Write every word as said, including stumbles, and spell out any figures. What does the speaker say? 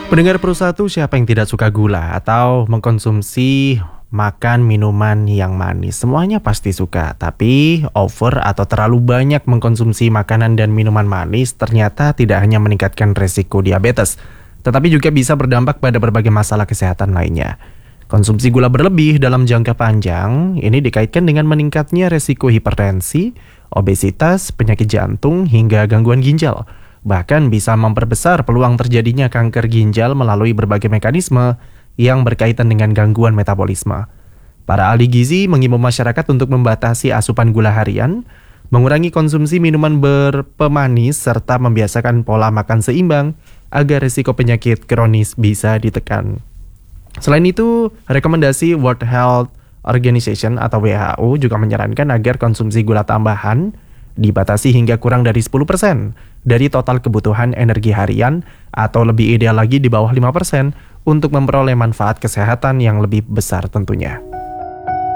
Pendengar Pro satu, siapa yang tidak suka gula atau mengkonsumsi makan minuman yang manis? Semuanya pasti suka, tapi over atau terlalu banyak mengkonsumsi makanan dan minuman manis ternyata tidak hanya meningkatkan resiko diabetes, tetapi juga bisa berdampak pada berbagai masalah kesehatan lainnya. Konsumsi gula berlebih dalam jangka panjang ini dikaitkan dengan meningkatnya resiko hipertensi, obesitas, penyakit jantung, hingga gangguan ginjal. Bahkan bisa memperbesar peluang terjadinya kanker ginjal melalui berbagai mekanisme yang berkaitan dengan gangguan metabolisme. Para ahli gizi mengimbau masyarakat untuk membatasi asupan gula harian, mengurangi konsumsi minuman berpemanis, serta membiasakan pola makan seimbang agar risiko penyakit kronis bisa ditekan. Selain itu, rekomendasi World Health Organization atau W H O juga menyarankan agar konsumsi gula tambahan dibatasi hingga kurang dari sepuluh persen dari total kebutuhan energi harian atau lebih ideal lagi di bawah lima persen untuk memperoleh manfaat kesehatan yang lebih besar tentunya.